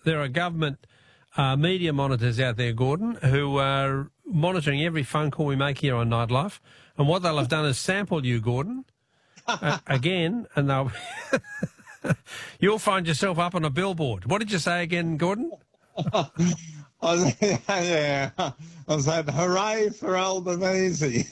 there are government media monitors out there, Gordon, who are monitoring every phone call we make here on Nightlife. And what they'll have done is sample you, Gordon, again, and they'll you'll find yourself up on a billboard. What did you say again, Gordon? Yeah, I said, hooray for Albanese.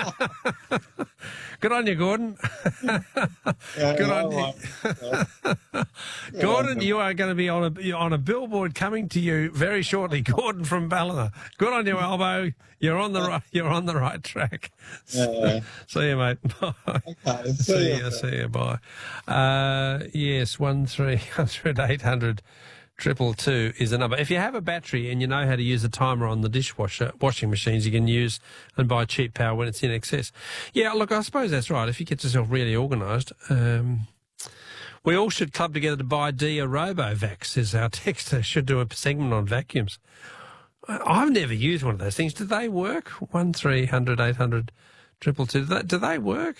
Good on you, Gordon. Good on you. Gordon, you are going to be on a billboard coming to you very shortly. Gordon from Ballina. Good on you, Albo. You're on the right track. See you, mate. Bye. Okay, See you. Bye. Yes, 1300 800 222 is the number. If you have a battery and you know how to use a timer on the washing machines, you can use and buy cheap power when it's in excess. Yeah, look, I suppose that's right. If you get yourself really organised, we all should club together to buy Dia Robovac, says our texter. Should do a segment on vacuums. I've never used one of those things. Do they work? 1300 800 222. Do they work?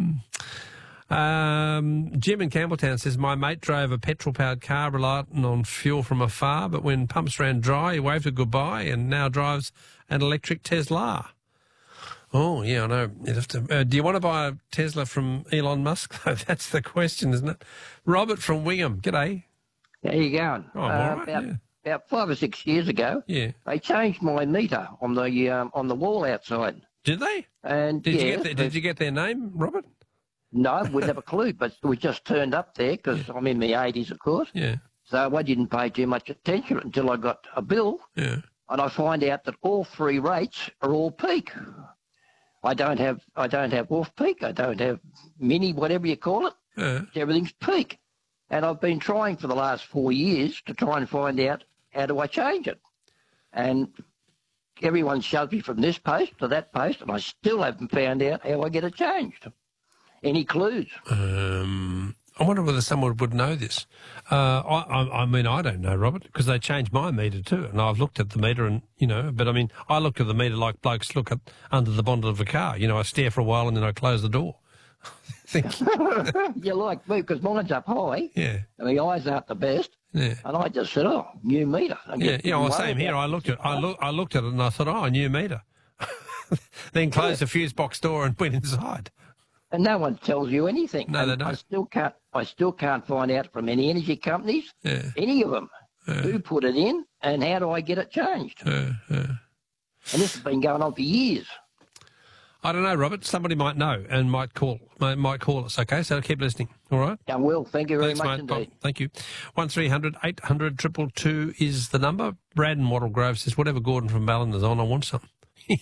Jim in Campbelltown says, my mate drove a petrol-powered car relying on fuel from afar, but when pumps ran dry, he waved it goodbye and now drives an electric Tesla. Oh, yeah, I know. You'd have to, do you want to buy a Tesla from Elon Musk? That's the question, isn't it? Robert from Wingham, g'day. How you going? Oh, I'm all right, about 5 or 6 years ago, they changed my meter on the wall outside. Did they? And did you get their name, Robert? No, we'd have a clue, but we just turned up there because I'm in my 80s, of course. Yeah. So I didn't pay too much attention until I got a bill. Yeah. And I find out that all three rates are all peak. I don't have off peak. I don't have mini, whatever you call it. Yeah. Everything's peak. And I've been trying for the last 4 years to try and find out how do I change it. And everyone shoves me from this post to that post, and I still haven't found out how I get it changed. Any clues? I wonder whether someone would know this. I mean, I don't know, Robert, because they changed my meter too, and I've looked at the meter and, but I mean, I looked at the meter like blokes look at under the bonnet of a car. I stare for a while and then I close the door. You're like me, because mine's up high. Yeah. And my eyes aren't the best. Yeah. And I just said, new meter. Well, same here. I looked at it and I thought, new meter. Then closed the fuse box door and went inside. And no one tells you anything. No, they don't. I still can't find out from any energy companies, any of them, who put it in and how do I get it changed. And this has been going on for years. I don't know, Robert. Somebody might know and might call us. Okay, so keep listening. All right. I will. Thank you very much, mate. indeed. Thank you. 1300 800 222 is the number. Brad in Wattle Grove says, whatever Gordon from Ballina is on, I want some.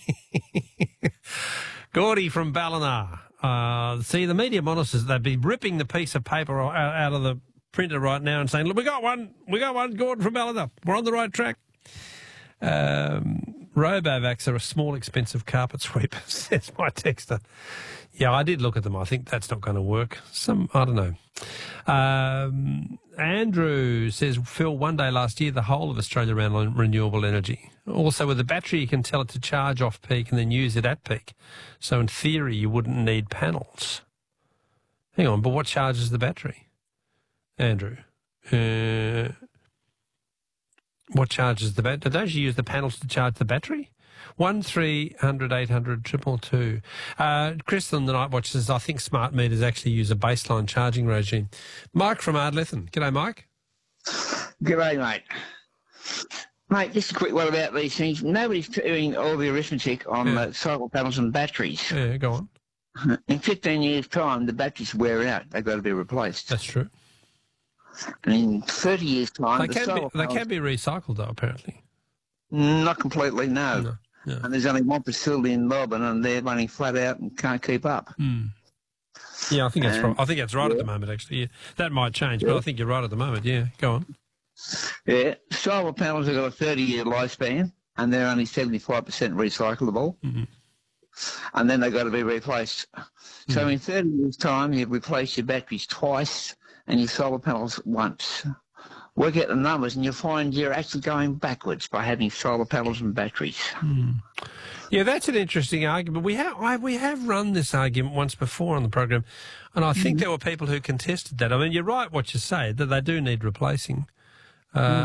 Gordy from Ballina. See, the media monitors, they'd be ripping the piece of paper out of the printer right now and saying, look, we got one, Gordon from Ballina. We're on the right track. Robovacs are a small, expensive carpet sweeper, says my texter. Yeah, I did look at them. I think that's not going to work. I don't know. Andrew says, Phil, one day last year, the whole of Australia ran on renewable energy. Also, with the battery, you can tell it to charge off peak and then use it at peak. So, in theory, you wouldn't need panels. Hang on, but what charges the battery? Andrew. What charges the battery? Don't you use the panels to charge the battery? 1300 800 222. Chris on the Night Watch says, I think smart meters actually use a baseline charging regime. Mike from Ardlethan. G'day, Mike. G'day, mate. Mate, just a quick one about these things. Nobody's doing all the arithmetic on solar panels and batteries. Yeah, go on. In 15 years' time, the batteries wear out. They've got to be replaced. That's true. And in 30 years' time, they can be recycled, though, apparently. Not completely, no. And there's only one facility in Melbourne, and they're running flat out and can't keep up. Yeah, I think that's right. I think that's right at the moment, actually. Yeah. That might change, but I think you're right at the moment. Yeah, go on. Yeah, solar panels have got a 30-year lifespan, and they're only 75% recyclable. And then they've got to be replaced. So in 30 years' time, you've replaced your batteries twice and your solar panels once. Work out the numbers and you'll find you're actually going backwards by having solar panels and batteries. Yeah, that's an interesting argument. We have run this argument once before on the program, and I think there were people who contested that. I mean, you're right what you say, that they do need replacing.